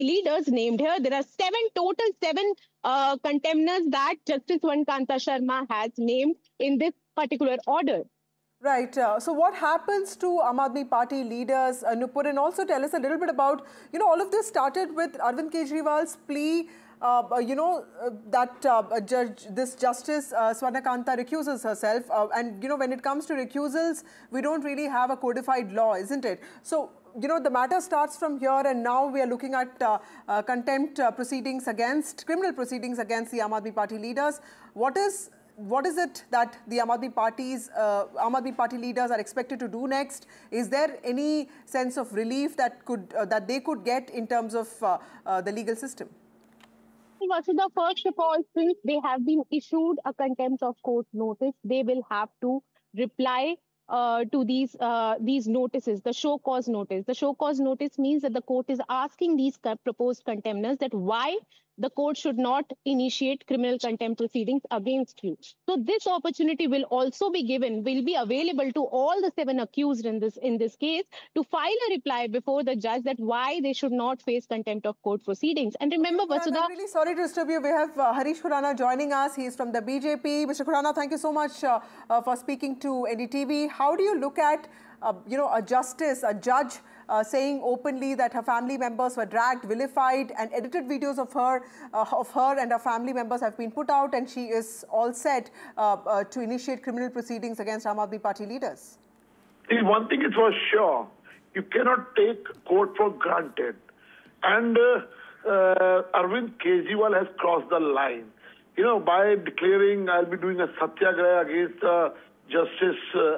leaders named here. There are seven contemners that Justice Swarnakanta Sharma has named in this particular order. Right. So what happens to Aam Aadmi Party leaders, Nupur, and also tell us a little bit about, all of this started with Arvind Kejriwal's plea, this Justice Swarnakanta recuses herself. And, when it comes to recusals, we don't really have a codified law, isn't it? So, the matter starts from here, and now we are looking at contempt proceedings criminal proceedings against the Aam Aadmi Party leaders. What is it that the Aam Aadmi Party leaders are expected to do next? Is there any sense of relief that they could get in terms of the legal system? Vasudha, first of all, since they have been issued a contempt of court notice, they will have to reply to these notices, the show cause notice. The show cause notice means that the court is asking these proposed contemners that why the court should not initiate criminal contempt proceedings against you. So this opportunity will also be available to all the 7 accused in this case to file a reply before the judge that why they should not face contempt of court proceedings. And remember, Vasudha, I'm really sorry to disturb you. We have Harish Khurana joining us. He is from the BJP. Mr. Khurana, thank you so much for speaking to NDTV. How do you look at, a judge saying openly that her family members were dragged, vilified, and edited videos of her and her family members have been put out, and she is all set to initiate criminal proceedings against Aam Aadmi Party leaders? See, one thing is for sure, you cannot take court for granted. And Arvind Kejriwal has crossed the line. By declaring I'll be doing a satyagraha against justice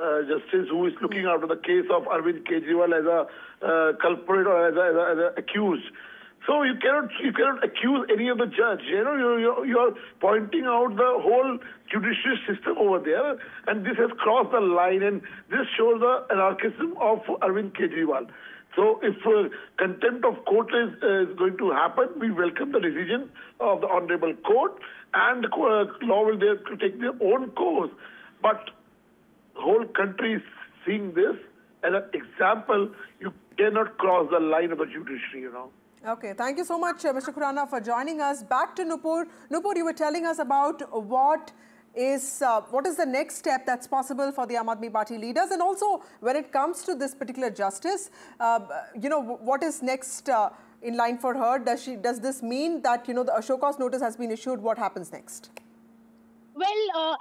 who is looking after the case of Arvind Kejriwal as a culprit or as a accused. So you cannot accuse any of the judge. You're pointing out the whole judicial system over there, and this has crossed the line, and this shows the anarchism of Arvind Kejriwal. So if contempt of court is going to happen, we welcome the decision of the Honorable Court, and the law will take their own course. But the whole country is seeing this as an example. You cannot cross the line of the judiciary, Okay, thank you so much, Mr. Khurana, for joining us. Back to Nupur. Nupur, you were telling us about what is the next step that's possible for the Aam Aadmi Party leaders, and also when it comes to this particular justice, what is next in line for her? Does this mean that the show cause notice has been issued? What happens next? Well,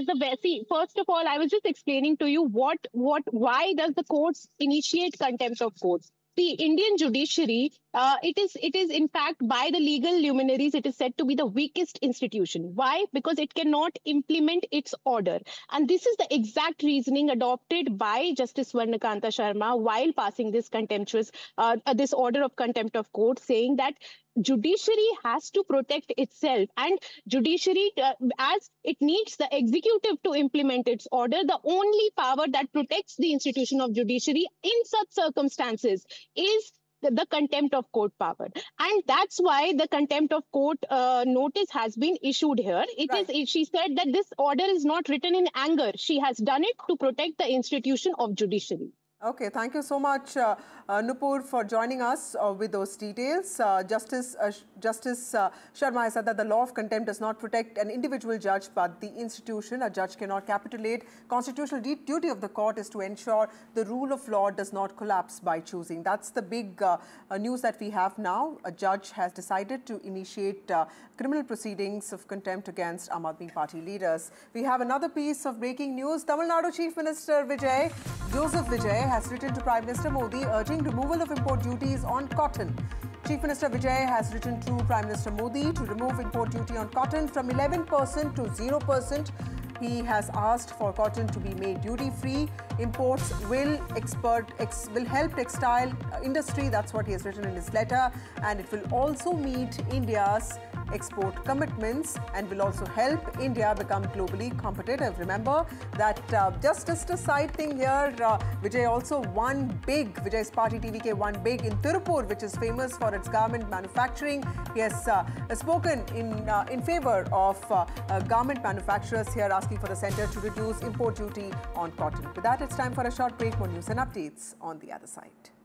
first of all, I was just explaining to you why does the courts initiate contempt of courts? The Indian judiciary, it is in fact by the legal luminaries, it is said to be the weakest institution. Why? Because it cannot implement its order. And this is the exact reasoning adopted by Justice Swarnakanta Sharma while passing this this order of contempt of court, saying that judiciary has to protect itself, and judiciary, as it needs the executive to implement its order, the only power that protects the institution of judiciary in such circumstances is the contempt of court power. And that's why the contempt of court notice has been issued here. She said that this order is not written in anger. She has done it to protect the institution of judiciary. Okay, thank you so much, Nupur, for joining us with those details. Justice Sharma has said that the law of contempt does not protect an individual judge, but the institution. A judge cannot capitulate. Constitutional duty of the court is to ensure the rule of law does not collapse by choosing. That's the big news that we have now. A judge has decided to initiate criminal proceedings of contempt against Aam Aadmi Party leaders. We have another piece of breaking news. Tamil Nadu Chief Minister Joseph Vijay has written to Prime Minister Modi urging removal of import duties on cotton. Chief Minister Vijay has written to Prime Minister Modi to remove import duty on cotton from 11% to 0%. He has asked for cotton to be made duty-free. Imports will help textile industry. That's what he has written in his letter. And it will also meet India's export commitments and will also help India become globally competitive. Remember that just a side thing here, Vijay also won big. Vijay's party TVK won big in Tirupur, which is famous for its garment manufacturing. He has spoken in favor of garment manufacturers here, asking for the centre to reduce import duty on cotton. With that, it's time for a short break. More news and updates on the other side.